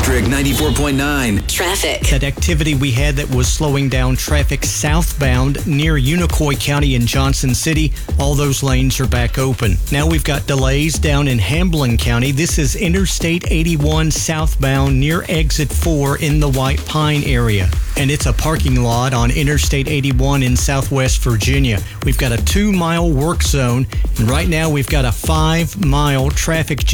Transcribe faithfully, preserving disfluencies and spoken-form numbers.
District ninety-four point nine. Traffic. That activity we had that was slowing down traffic southbound near Unicoi County in Johnson City, all those lanes are back open. Now we've got delays down in Hamblin County. This is Interstate eighty-one southbound near exit four in the White Pine area. And it's a parking lot on Interstate eighty-one in Southwest Virginia. We've got a two-mile work zone, and right now we've got a five-mile traffic jam.